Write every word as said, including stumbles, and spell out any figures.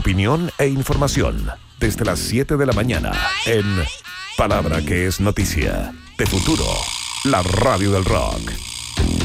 opinión e información desde las siete de la mañana en Palabra que es Noticia de Futuro, la radio del rock.